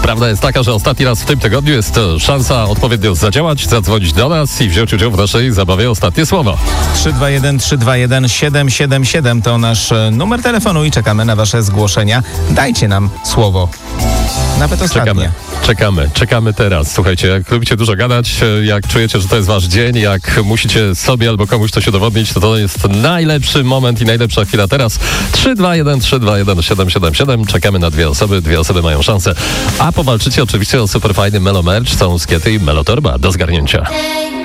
Prawda jest taka, że ostatni raz w tym tygodniu jest to szansa odpowiednio zadziałać, zadzwonić do nas i wziąć udział w naszej zabawie Ostatnie Słowo. 321-321-777 to nasz numer telefonu i czekamy na wasze zgłoszenia. Dajcie nam słowo. Nawet ostatnie. Czekamy teraz. Słuchajcie, jak lubicie dużo gadać, jak czujecie, że to jest wasz dzień, jak musicie sobie albo komuś coś udowodnić, to jest najlepszy moment i najlepsza chwila teraz. 321-321-777. Czekamy na dwie osoby mają szansę. A powalczycie oczywiście o superfajny Melo Merch, są skiety i Melo Torba do zgarnięcia.